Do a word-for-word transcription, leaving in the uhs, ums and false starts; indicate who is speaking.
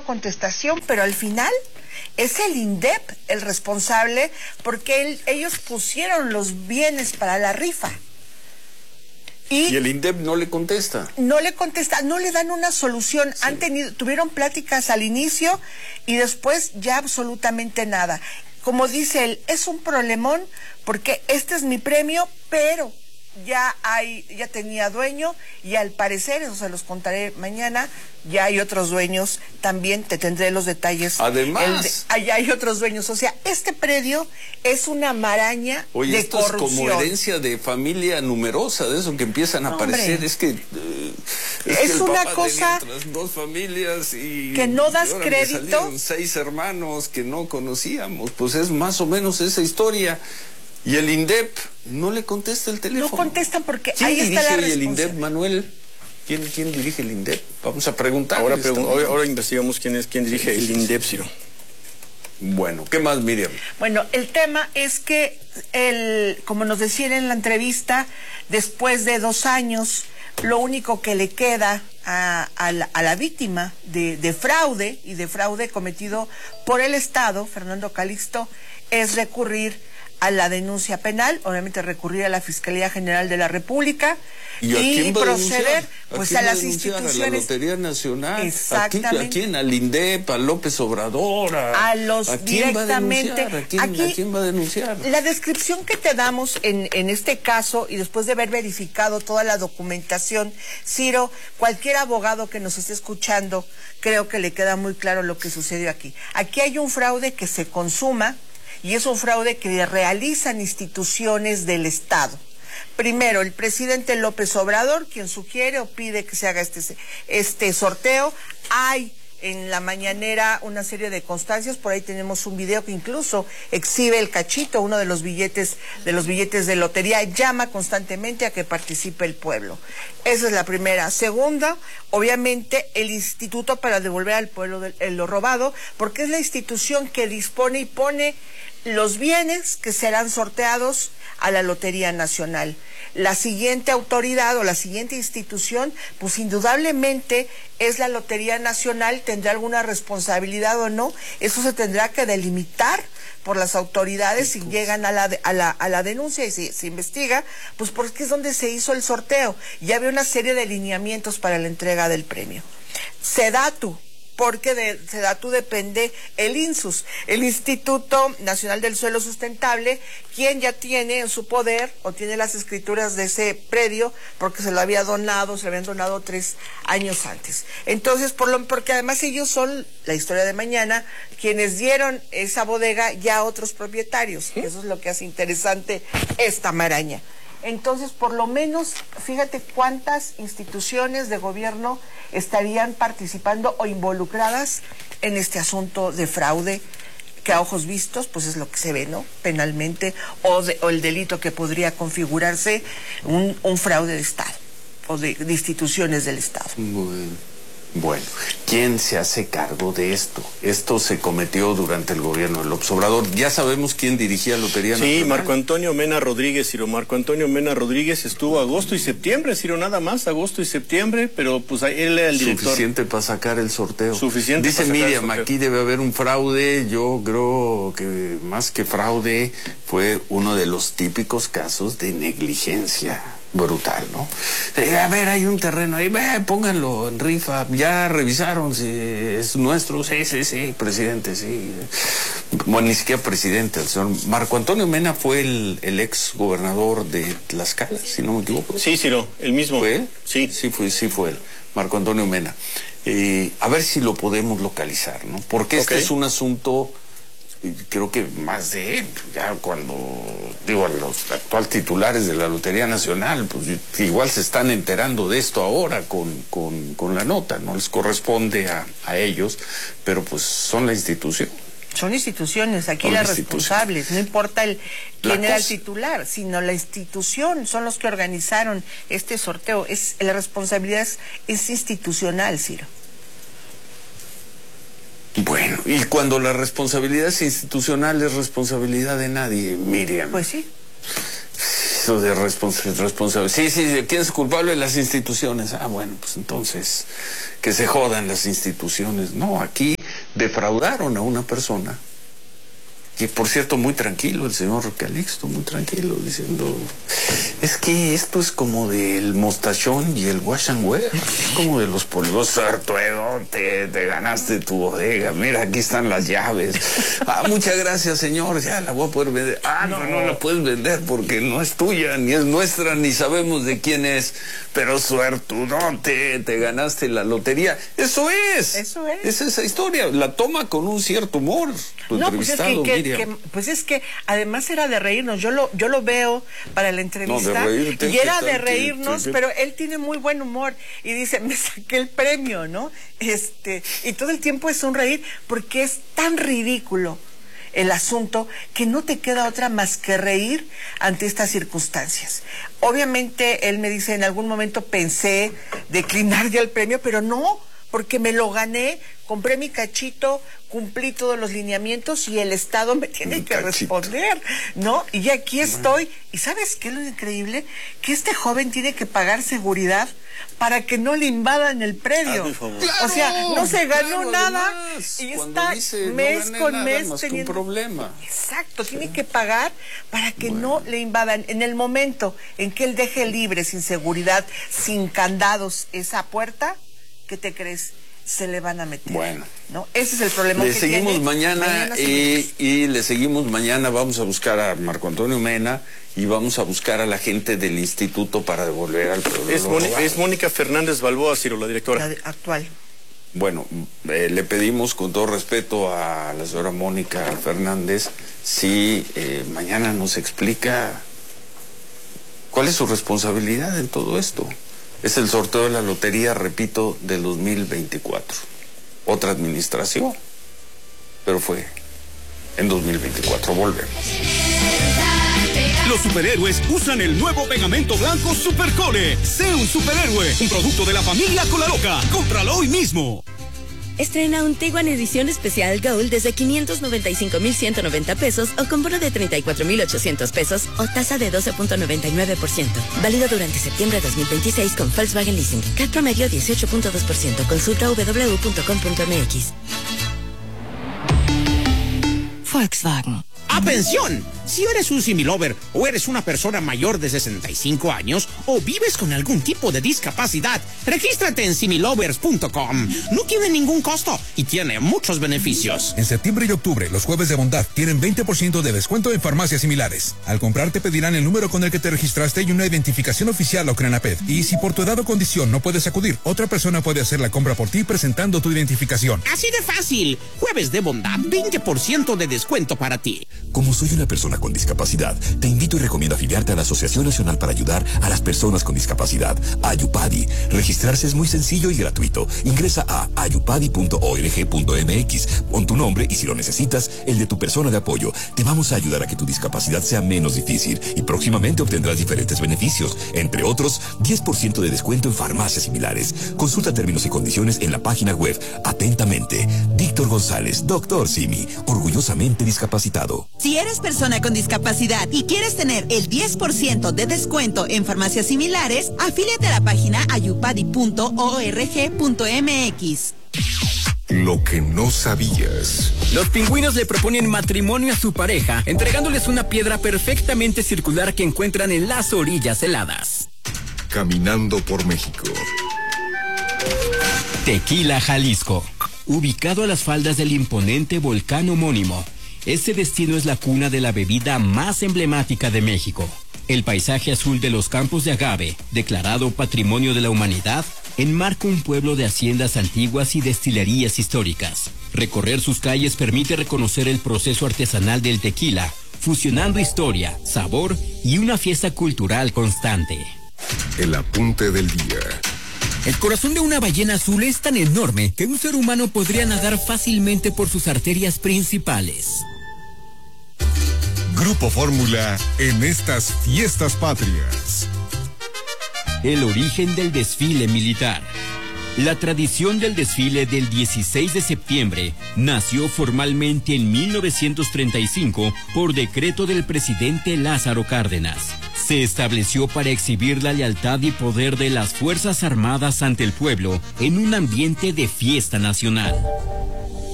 Speaker 1: contestación, pero al final es el INDEP el responsable porque él, ellos pusieron los bienes para la rifa.
Speaker 2: Y, y el INDEP no le contesta.
Speaker 1: No le contesta, no le dan una solución. Sí. Han tenido, tuvieron pláticas al inicio y después ya absolutamente nada. Como dice él, es un problemón porque este es mi premio, pero ya hay, ya tenía dueño y al parecer, eso se los contaré mañana, ya hay otros dueños, también te tendré los detalles.
Speaker 2: Además.
Speaker 1: De, allá hay otros dueños, o sea, este predio es una maraña
Speaker 2: Oye,
Speaker 1: de
Speaker 2: esto
Speaker 1: corrupción.
Speaker 2: Es como herencia de familia numerosa, de eso que empiezan a
Speaker 1: no,
Speaker 2: aparecer,
Speaker 1: hombre.
Speaker 2: es que... Eh, es,
Speaker 1: es
Speaker 2: que el
Speaker 1: una
Speaker 2: papá
Speaker 1: cosa
Speaker 2: tenía otras dos familias y...
Speaker 1: que no das
Speaker 2: y ahora
Speaker 1: crédito.
Speaker 2: Me salieron seis hermanos que no conocíamos, pues es más o menos esa historia. Y el INDEP no le contesta el teléfono.
Speaker 1: No contestan porque
Speaker 2: ¿Quién
Speaker 1: ahí está la
Speaker 2: dirige el INDEP, Manuel? ¿Quién, ¿Quién dirige el INDEP? Vamos a preguntar.
Speaker 3: Ahora, pregun ahora, ahora investigamos quién es quién dirige el INDEP, Ciro.
Speaker 2: Bueno, ¿qué más, Miriam?
Speaker 1: Bueno, el tema es que, el, como nos decían en la entrevista, después de dos años, lo único que le queda a, a, la, a la víctima de, de fraude, y de fraude cometido por el Estado, Fernando Calixto, es recurrir a la denuncia penal, obviamente recurrir a la Fiscalía General de la República
Speaker 2: y, ¿a
Speaker 1: y proceder
Speaker 2: ¿A
Speaker 1: pues
Speaker 2: quién
Speaker 1: a las
Speaker 2: a
Speaker 1: instituciones.
Speaker 2: A la Lotería Nacional.
Speaker 1: Exactamente.
Speaker 2: ¿A quién? ¿A quién? ¿Al INDEP? ¿A López Obrador? ¿A,
Speaker 1: a los
Speaker 2: ¿a quién
Speaker 1: directamente?
Speaker 2: Va a ¿A, quién,
Speaker 1: Aquí,
Speaker 2: ¿A quién va a denunciar?
Speaker 1: La descripción que te damos en, en este caso, y después de haber verificado toda la documentación, Ciro, cualquier abogado que nos esté escuchando, creo que le queda muy claro lo que sucedió aquí. Aquí hay un fraude que se consuma, y es un fraude que realizan instituciones del Estado. Primero, el presidente López Obrador, quien sugiere o pide que se haga este, este sorteo. Hay en la mañanera una serie de constancias, por ahí tenemos un video que incluso exhibe el cachito, uno de los billetes de los billetes de lotería, llama constantemente a que participe el pueblo. Esa es la primera. Segunda, obviamente el Instituto para devolver al pueblo de, eh, lo robado, porque es la institución que dispone y pone los bienes que serán sorteados a la Lotería Nacional. La siguiente autoridad o la siguiente institución, pues indudablemente es la Lotería Nacional. ¿Tendrá alguna responsabilidad o no? Eso se tendrá que delimitar por las autoridades si llegan a la, a la, a la denuncia y si se investiga, pues porque es donde se hizo el sorteo. Ya había una serie de lineamientos para la entrega del premio. SEDATU, porque de SEDATU depende el INSUS, el Instituto Nacional del Suelo Sustentable, quien ya tiene en su poder o tiene las escrituras de ese predio porque se lo había donado, se lo habían donado tres años antes. Entonces, por lo, porque además ellos son, la historia de mañana, quienes dieron esa bodega ya a otros propietarios. ¿Sí? Eso es lo que hace interesante esta maraña. Entonces, por lo menos, fíjate cuántas instituciones de gobierno estarían participando o involucradas en este asunto de fraude, que a ojos vistos, pues es lo que se ve, ¿no? Penalmente, o, de, o el delito que podría configurarse un, un fraude de Estado, o de, de instituciones del Estado.
Speaker 2: Bueno. Bueno, ¿quién se hace cargo de esto? Esto se cometió durante el gobierno del López Obrador. Ya sabemos quién dirigía Lotería Nacional.
Speaker 3: Sí, Marco Antonio Mena Rodríguez, Ciro. Marco Antonio Mena Rodríguez estuvo agosto y septiembre, Ciro, nada más, agosto y septiembre, pero pues él era el director.
Speaker 2: Suficiente para sacar el sorteo.
Speaker 3: Suficiente
Speaker 2: Dice
Speaker 3: para sacar
Speaker 2: Miriam,
Speaker 3: el sorteo.
Speaker 2: aquí debe haber un fraude. Yo creo que más que fraude fue uno de los típicos casos de negligencia brutal, ¿no? Eh, a ver, hay un terreno ahí, ve, pónganlo en rifa, ya revisaron si es nuestro, sí, sí, sí, presidente, sí. Bueno, ni siquiera presidente, el señor Marco Antonio Mena fue el, el ex gobernador de Tlaxcala, si no me equivoco.
Speaker 3: Sí, Ciro, el mismo.
Speaker 2: ¿Fue él?
Speaker 3: Sí.
Speaker 2: Sí fue, sí fue él, Marco Antonio Mena. Eh, a ver si lo podemos localizar, ¿no? Porque este
Speaker 3: okay.
Speaker 2: es un asunto, creo que más de él, ya cuando, digo, los actuales titulares de la Lotería Nacional, pues igual se están enterando de esto ahora con, con, con la nota, no les corresponde a, a ellos, pero pues son la institución.
Speaker 1: Son instituciones, aquí las responsables, no importa el quién era el titular, sino la institución, son los que organizaron este sorteo, es la responsabilidad es, es institucional, Ciro.
Speaker 2: Bueno, y cuando la responsabilidad es institucional, es responsabilidad de nadie, Miriam.
Speaker 1: Pues sí.
Speaker 2: Eso de responsabilidad. Sí, sí, ¿quién es culpable? Las instituciones. Ah, bueno, pues entonces, que se jodan las instituciones. No, aquí defraudaron a una persona, que por cierto muy tranquilo, el señor Calixto, muy tranquilo, diciendo, es que esto es como del mostachón y el wash and wear, es como de los polvos, Sartuedo, te, te ganaste tu bodega, mira, aquí están las llaves. Ah, muchas gracias, señor, ya la voy a poder vender. Ah, no, no la puedes vender porque no es tuya, ni es nuestra, ni sabemos de quién es, pero suertudote, te ganaste la lotería. Eso es.
Speaker 1: Eso es.
Speaker 2: Es esa historia, la toma con un cierto humor, tu
Speaker 1: no, pues es
Speaker 2: entrevistado,
Speaker 1: que, que,
Speaker 2: Miriam.
Speaker 1: que, pues es que además era de reírnos, yo lo, yo lo veo para la entrevista,
Speaker 2: no, de reírte,
Speaker 1: y era
Speaker 2: ¿qué
Speaker 1: de
Speaker 2: tal?
Speaker 1: reírnos,
Speaker 2: ¿Qué, qué?
Speaker 1: pero él tiene muy buen humor, y dice, me saqué el premio, ¿no? Este, y todo el tiempo es un reír, porque es tan ridículo el asunto que no te queda otra más que reír ante estas circunstancias. Obviamente él me dice, en algún momento pensé declinar ya el premio, pero no, porque me lo gané, compré mi cachito, cumplí todos los lineamientos y el Estado me tiene
Speaker 2: Mi
Speaker 1: que
Speaker 2: cachito.
Speaker 1: responder, ¿no? Y aquí estoy. ¿Y sabes qué es lo increíble? Que este joven tiene que pagar seguridad para que no le invadan el predio.
Speaker 3: Hazme favor.
Speaker 1: O sea, no se ganó
Speaker 2: Claro,
Speaker 1: nada
Speaker 2: además,
Speaker 1: y
Speaker 2: cuando
Speaker 1: está
Speaker 2: dice, no
Speaker 1: mes
Speaker 2: gané
Speaker 1: con
Speaker 2: nada
Speaker 1: mes
Speaker 2: más que un
Speaker 1: teniendo
Speaker 2: problema.
Speaker 1: Exacto, tiene que pagar para que no le invadan. En el momento en que él deje libre, sin seguridad, sin candados, esa puerta, ¿qué te crees? Se le van a meter.
Speaker 2: Bueno.
Speaker 1: ¿No? Ese es el problema
Speaker 2: Le
Speaker 1: que
Speaker 2: seguimos
Speaker 1: tiene.
Speaker 2: mañana,
Speaker 1: Mañana
Speaker 2: y,
Speaker 1: seguimos.
Speaker 2: y le seguimos mañana. Vamos a buscar a Marco Antonio Mena y vamos a buscar a la gente del instituto para devolver al pueblo.
Speaker 3: Es,
Speaker 2: lo
Speaker 3: Moni-
Speaker 2: robado.
Speaker 3: es Mónica Fernández Balboa, Ciro, la directora.
Speaker 1: La de- actual.
Speaker 2: Bueno, eh, le pedimos con todo respeto a la señora Mónica Fernández si eh, mañana nos explica cuál es su responsabilidad en todo esto. Es el sorteo de la lotería, repito, del dos mil veinticuatro. Otra administración, pero fue en dos mil veinticuatro. Volvemos.
Speaker 4: Los superhéroes usan el nuevo pegamento blanco Supercole. Sé un superhéroe, un producto de la familia Colaloca. Cómpralo hoy mismo.
Speaker 5: Estrena un Tiguan edición especial Gold desde quinientos noventa y cinco mil ciento noventa pesos o con bono de treinta y cuatro mil ochocientos pesos o tasa de doce punto noventa y nueve por ciento. Válido durante septiembre de dos mil veintiséis con Volkswagen Leasing. C A T promedio dieciocho punto dos por ciento. Consulta w w w punto com punto m x. Volkswagen.
Speaker 6: ¡Atención! Si eres un similover o eres una persona mayor de sesenta y cinco años o vives con algún tipo de discapacidad, regístrate en similovers punto com. No tiene ningún costo y tiene muchos beneficios.
Speaker 7: En septiembre y octubre, los jueves de bondad tienen veinte por ciento de descuento en farmacias similares. Al comprar te pedirán el número con el que te registraste y una identificación oficial o Crenaped. Y si por tu edad o condición no puedes acudir, otra persona puede hacer la compra por ti presentando tu identificación.
Speaker 6: Así de fácil. Jueves de bondad, veinte por ciento de descuento para ti.
Speaker 8: Como soy una persona con discapacidad, te invito y recomiendo afiliarte a la Asociación Nacional para Ayudar a las Personas con Discapacidad, Ayupadi. Registrarse es muy sencillo y gratuito. Ingresa a ayupadi punto org punto m x, pon tu nombre y si lo necesitas, el de tu persona de apoyo. Te vamos a ayudar a que tu discapacidad sea menos difícil y próximamente obtendrás diferentes beneficios, entre otros, diez por ciento de descuento en farmacias similares. Consulta términos y condiciones en la página web. Atentamente, Víctor González, doctor Simi, orgullosamente discapacitado.
Speaker 9: Si eres persona con discapacidad y quieres tener el diez por ciento de descuento en farmacias similares, afíliate a la página ayupadi punto org punto m x.
Speaker 10: Lo que no sabías.
Speaker 11: Los pingüinos le proponen matrimonio a su pareja, entregándoles una piedra perfectamente circular que encuentran en las orillas heladas.
Speaker 10: Caminando por México.
Speaker 11: Tequila, Jalisco. Ubicado a las faldas del imponente volcán homónimo, este destino es la cuna de la bebida más emblemática de México. El paisaje azul de los campos de agave, declarado Patrimonio de la Humanidad, enmarca un pueblo de haciendas antiguas y destilerías históricas. Recorrer sus calles permite reconocer el proceso artesanal del tequila, fusionando historia, sabor y una fiesta cultural constante.
Speaker 10: El apunte del día.
Speaker 11: El corazón de una ballena azul es tan enorme que un ser humano podría nadar fácilmente por sus arterias principales.
Speaker 10: Grupo Fórmula en estas fiestas patrias.
Speaker 11: El origen del desfile militar. La tradición del desfile del dieciséis de septiembre nació formalmente en mil novecientos treinta y cinco por decreto del presidente Lázaro Cárdenas. Se estableció para exhibir la lealtad y poder de las Fuerzas Armadas ante el pueblo en un ambiente de fiesta nacional.